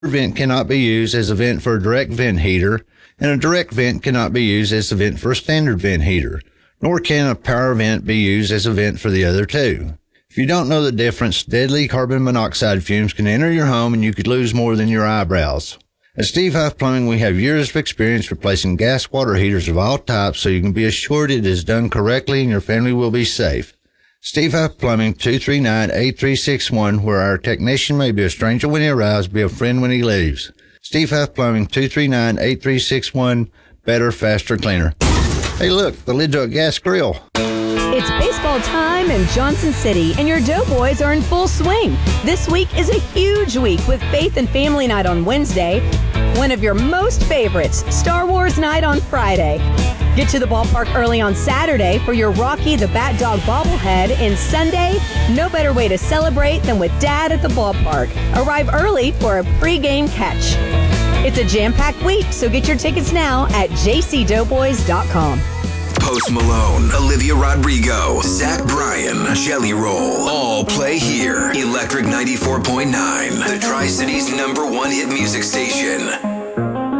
vent cannot be used as a vent for a direct vent heater, and a direct vent cannot be used as a vent for a standard vent heater, nor can a power vent be used as a vent for the other two. If you don't know the difference, deadly carbon monoxide fumes can enter your home and you could lose more than your eyebrows. At Steve Huff Plumbing, we have years of experience replacing gas water heaters of all types, so you can be assured it is done correctly and your family will be safe. Steve Huff Plumbing, 239-8361, where our technician may be a stranger when he arrives, be a friend when he leaves. Steve Huff Plumbing, 239-8361, better, faster, cleaner. Hey look, the lid's on a gas grill. It's baseball time in Johnson City, and your Doughboys are in full swing. This week is a huge week with Faith and Family Night on Wednesday, one of your most favorites, Star Wars Night on Friday. Get to the ballpark early on Saturday for your Rocky the Bat Dog bobblehead, and Sunday, no better way to celebrate than with Dad at the ballpark. Arrive early for a pregame catch. It's a jam-packed week, so get your tickets now at jcdoughboys.com. Post Malone, Olivia Rodrigo, Zach Bryan, Jelly Roll, all play here. Electric 94.9, the Tri-Cities #1 hit music station.